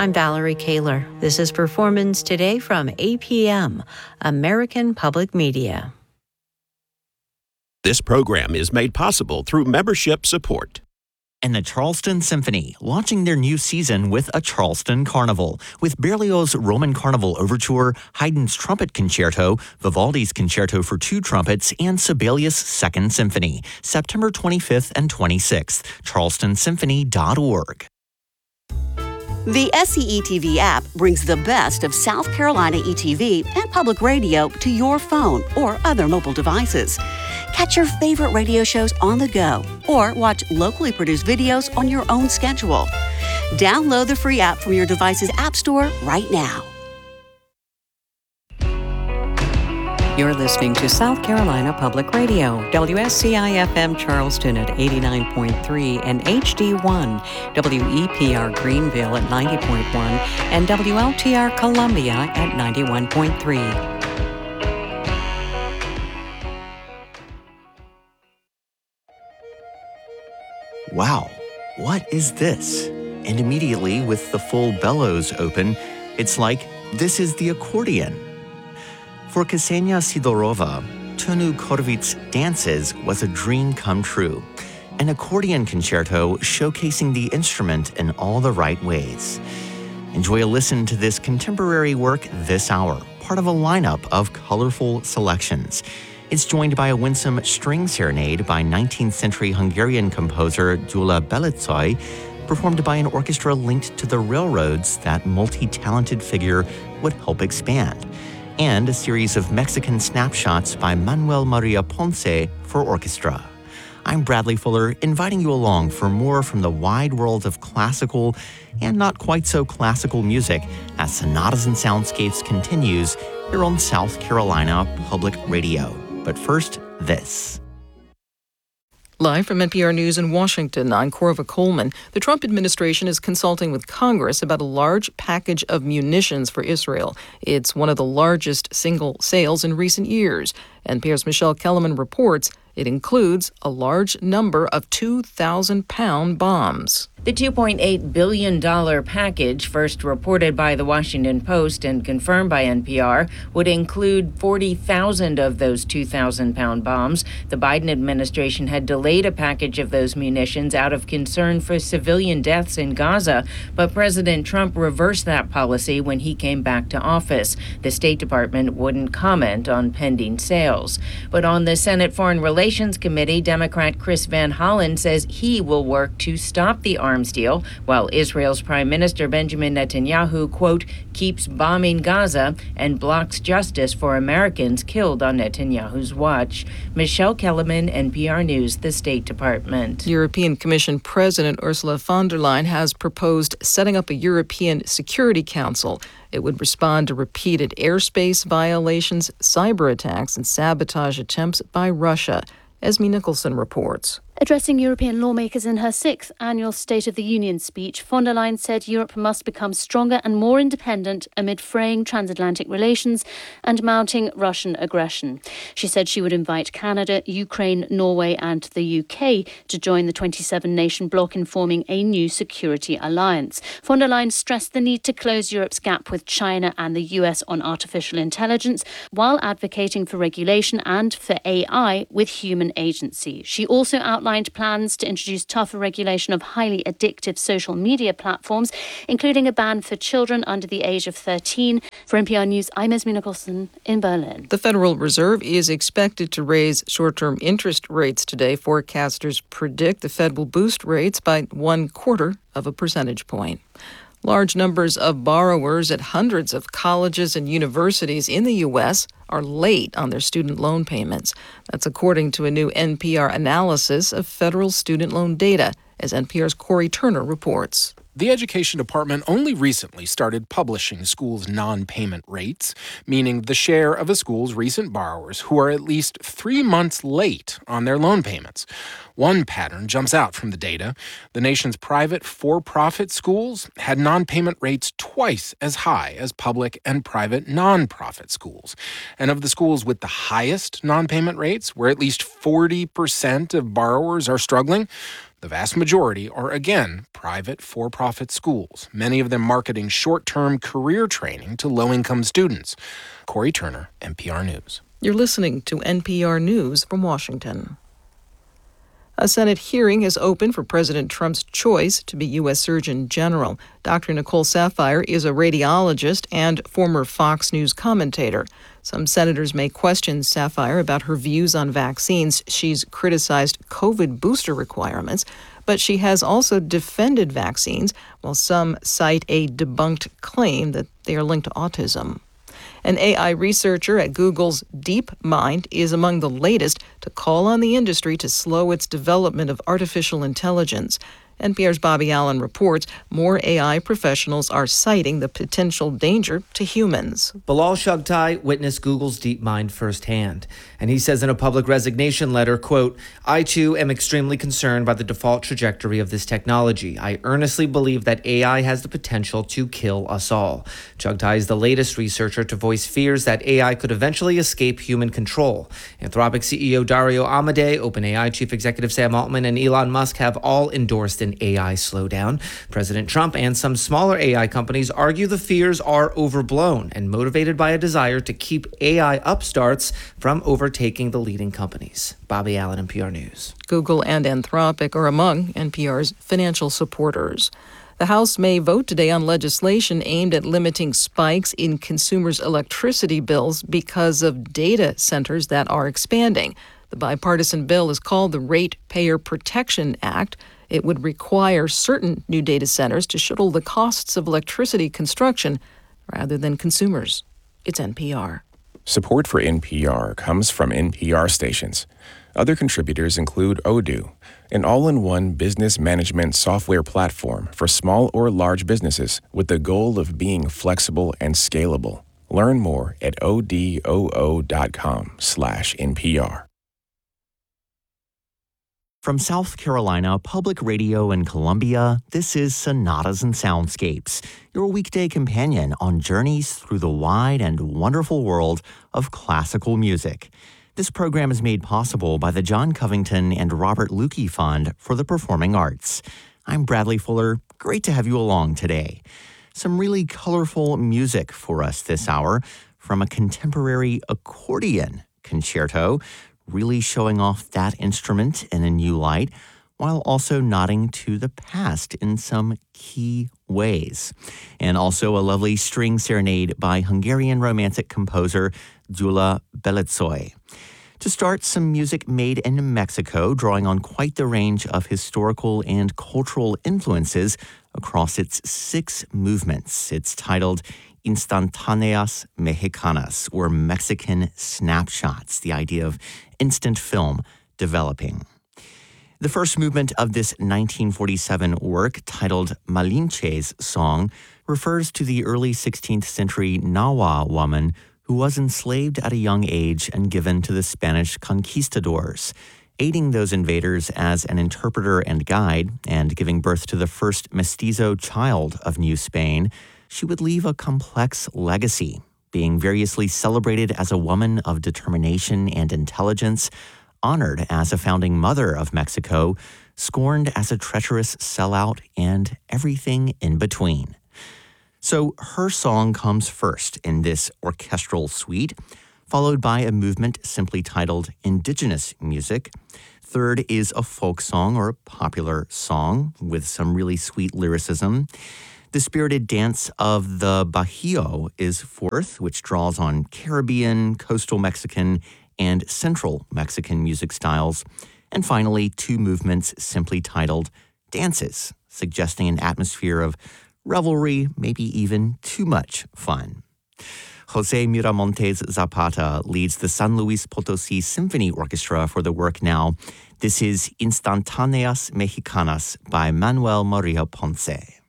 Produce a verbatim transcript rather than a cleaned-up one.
I'm Valerie Kaler. This is Performance Today from A P M, American Public Media. This program is made possible through membership support. And the Charleston Symphony, launching their new season with a Charleston Carnival, with Berlioz' Roman Carnival Overture, Haydn's Trumpet Concerto, Vivaldi's Concerto for Two Trumpets, and Sibelius' Second Symphony, September twenty-fifth and twenty-sixth, charleston symphony dot org. The S C E T V app brings the best of South Carolina E T V and public radio to your phone or other mobile devices. Catch your favorite radio shows on the go or watch locally produced videos on your own schedule. Download the free app from your device's app store right now. You're listening to South Carolina Public Radio, W S C I F M Charleston at eighty-nine point three and H D one, W E P R Greenville at ninety point one, and W L T R Columbia at ninety-one point three. Wow, what is this? And immediately, with the full bellows open, it's like, this is the accordion. For Ksenia Sidorova, Tonu Korvit's Dances was a dream come true, an accordion concerto showcasing the instrument in all the right ways. Enjoy a listen to this contemporary work this hour, part of a lineup of colorful selections. It's joined by a winsome string serenade by nineteenth century Hungarian composer Gyula Belicai, performed by an orchestra linked to the railroads that multi-talented figure would help expand, and a series of Mexican snapshots by Manuel Maria Ponce for orchestra. I'm Bradley Fuller, inviting you along for more from the wide world of classical and not quite so classical music as Sonatas and Soundscapes continues here on South Carolina Public Radio. But first, this. Live from N P R News in Washington, I'm Corva Coleman. The Trump administration is consulting with Congress about a large package of munitions for Israel. It's one of the largest single sales in recent years. N P R's Michelle Kellerman reports it includes a large number of two thousand pound bombs. The two point eight billion dollars package, first reported by The Washington Post and confirmed by N P R, would include forty thousand of those two thousand pound bombs. The Biden administration had delayed a package of those munitions out of concern for civilian deaths in Gaza, but President Trump reversed that policy when he came back to office. The State Department wouldn't comment on pending sales. But on the Senate Foreign Relations Committee, Democrat Chris Van Hollen says he will work to stop the arms deal, while Israel's Prime Minister Benjamin Netanyahu, quote, keeps bombing Gaza and blocks justice for Americans killed on Netanyahu's watch. Michelle Kellerman, N P R News, the State Department. European Commission President Ursula von der Leyen has proposed setting up a European Security Council. It would respond to repeated airspace violations, cyber attacks, and sabotage attempts by Russia. Esme Nicholson reports. Addressing European lawmakers in her sixth annual State of the Union speech, von der Leyen said Europe must become stronger and more independent amid fraying transatlantic relations and mounting Russian aggression. She said she would invite Canada, Ukraine, Norway and the U K to join the twenty-seven nation bloc in forming a new security alliance. Von der Leyen stressed the need to close Europe's gap with China and the U S on artificial intelligence, while advocating for regulation and for A I with human agency. She also outlined outlined plans to introduce tougher regulation of highly addictive social media platforms, including a ban for children under the age of thirteen. For N P R News, I'm Esme Nicholson in Berlin. The Federal Reserve is expected to raise short-term interest rates today. Forecasters predict the Fed will boost rates by one quarter of a percentage point. Large numbers of borrowers at hundreds of colleges and universities in the U S are late on their student loan payments. That's according to a new N P R analysis of federal student loan data, as N P R's Corey Turner reports. The Education Department only recently started publishing schools' non-payment rates, meaning the share of a school's recent borrowers who are at least three months late on their loan payments. One pattern jumps out from the data. The nation's private for-profit schools had non-payment rates twice as high as public and private non-profit schools. And of the schools with the highest non-payment rates, where at least forty percent of borrowers are struggling, The vast majority are, again, private for-profit schools, many of them marketing short-term career training to low-income students. Corey Turner, N P R News. You're listening to N P R News from Washington. A Senate hearing has opened for President Trump's choice to be U S Surgeon General. Doctor Nicole Saphier is a radiologist and former Fox News commentator. Some senators may question Saphier about her views on vaccines. She's criticized COVID booster requirements, but she has also defended vaccines, while some cite a debunked claim that they are linked to autism. An A I researcher at Google's DeepMind is among the latest to call on the industry to slow its development of artificial intelligence. N P R's Bobby Allen reports more A I professionals are citing the potential danger to humans. Bilal Shugtai witnessed Google's DeepMind firsthand, and he says in a public resignation letter, quote, I too am extremely concerned by the default trajectory of this technology. I earnestly believe that A I has the potential to kill us all. Shugtai is the latest researcher to voice fears that A I could eventually escape human control. Anthropic C E O Dario Amodei, OpenAI Chief Executive Sam Altman, and Elon Musk have all endorsed an A I slowdown. President Trump and some smaller A I companies argue the fears are overblown and motivated by a desire to keep A I upstarts from overtaking the leading companies. Bobby Allen, N P R News. Google and Anthropic are among N P R's financial supporters. The House may vote today on legislation aimed at limiting spikes in consumers' electricity bills because of data centers that are expanding. The bipartisan bill is called the Ratepayer Protection Act. It would require certain new data centers to shuttle the costs of electricity construction rather than consumers. It's N P R. Support for N P R comes from N P R stations. Other contributors include Odoo, an all-in-one business management software platform for small or large businesses with the goal of being flexible and scalable. Learn more at odoo.com slash NPR. From South Carolina Public Radio in Columbia, this is Sonatas and Soundscapes, your weekday companion on journeys through the wide and wonderful world of classical music. This program is made possible by the John Covington and Robert Lukey Fund for the Performing Arts. I'm Bradley Fuller. Great to have you along today. Some really colorful music for us this hour from a contemporary accordion concerto, really showing off that instrument in a new light, while also nodding to the past in some key ways. And also a lovely string serenade by Hungarian romantic composer Gyula Beletsoy. To start, some music made in Mexico, drawing on quite the range of historical and cultural influences across its six movements. It's titled Instantáneas Mexicanas, or Mexican snapshots, the idea of instant film developing. The first movement of this nineteen forty-seven work, titled Malinche's Song, refers to the early sixteenth century Nahua woman who was enslaved at a young age and given to the Spanish conquistadors, aiding those invaders as an interpreter and guide, and giving birth to the first mestizo child of New Spain. She would leave a complex legacy, being variously celebrated as a woman of determination and intelligence, honored as a founding mother of Mexico, scorned as a treacherous sellout, and everything in between. So her song comes first in this orchestral suite, followed by a movement simply titled Indigenous Music. Third is a folk song or a popular song with some really sweet lyricism. The spirited dance of the Bajío is fourth, which draws on Caribbean, coastal Mexican, and central Mexican music styles. And finally, two movements simply titled Dances, suggesting an atmosphere of revelry, maybe even too much fun. Jose Miramontes Zapata leads the San Luis Potosi Symphony Orchestra for the work now. This is Instantáneas Mexicanas by Manuel Maria Ponce.